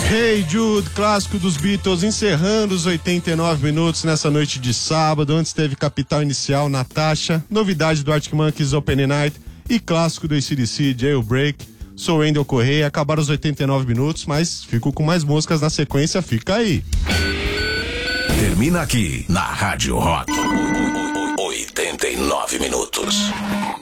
Hey Jude, clássico dos Beatles, encerrando os 89 minutos nessa noite de sábado. Antes teve Capital Inicial, Natasha, novidade do Arctic Monkeys, Open Night e clássico do AC/DC, Jailbreak. Sou Wendel Correia, acabaram os 89 minutos, mas fico com mais músicas na sequência, fica aí. Termina aqui, na Rádio Rock. 89 minutos.